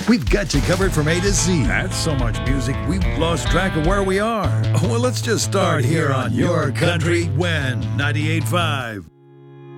We've got you covered from A to Z. That's so much music, we've lost track of where we are. Well, let's just start here on Your Country When 98.5.